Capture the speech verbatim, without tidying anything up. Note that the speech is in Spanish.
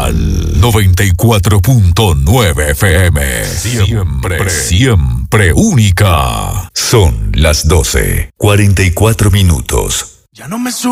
Nacional noventa y cuatro punto nueve F M. Siempre, siempre única. Son las doce, cuarenta y cuatro minutos. Ya no me